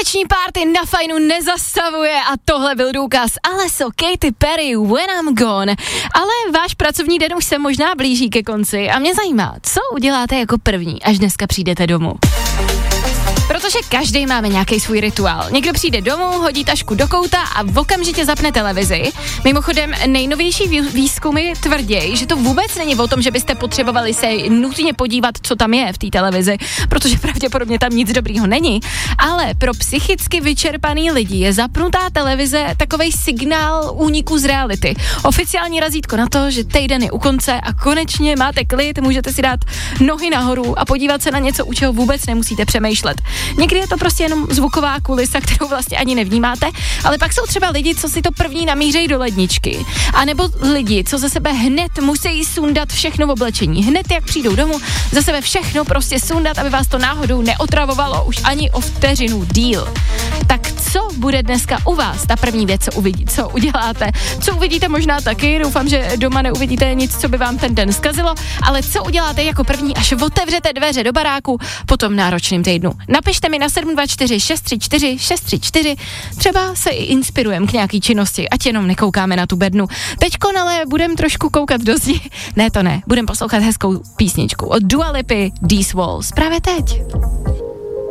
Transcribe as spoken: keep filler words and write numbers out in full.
Vánoční party na Fajnu nezastavuje a tohle byl důkaz. Ale so Katy Perry, When I'm Gone. Ale váš pracovní den už se možná blíží ke konci a mě zajímá, co uděláte jako první, až dneska přijdete domů. Protože každý máme nějaký svůj rituál. Někdo přijde domů, hodí tašku do kouta a okamžitě zapne televizi. Mimochodem, nejnovější výzkumy tvrdějí, že to vůbec není o tom, že byste potřebovali se nutně podívat, co tam je v té televizi, protože pravděpodobně tam nic dobrýho není. Ale pro psychicky vyčerpaný lidi je zapnutá televize takovej signál úniku z reality. Oficiální razítko na to, že týden je u konce a konečně máte klid, můžete si dát nohy nahoru a podívat se na něco, u čeho vůbec nemusíte přemýšlet. Někdy je to prostě jenom zvuková kulisa, kterou vlastně ani nevnímáte, ale pak jsou třeba lidi, co si to první namířejí do ledničky. A nebo lidi, co ze sebe hned musí sundat všechno v oblečení. Hned jak přijdou domů, ze sebe všechno prostě sundat, aby vás to náhodou neotravovalo už ani o vteřinu díl. Tak co bude dneska u vás ta první věc, co uvidí, co uděláte? Co uvidíte možná taky, doufám, že doma neuvidíte nic, co by vám ten den zkazilo, ale co uděláte jako první, až otevřete dveře do baráku po tom náročném týdnu? Napište mi na sedm dva čtyři šest tři čtyři šest tři čtyři, třeba se i inspirujeme k nějaký činnosti, ať jenom nekoukáme na tu bednu. Teďko ale budem trošku koukat do zdi. Ne, to ne, budem poslouchat hezkou písničku od Dua Lipy, These Walls, právě teď.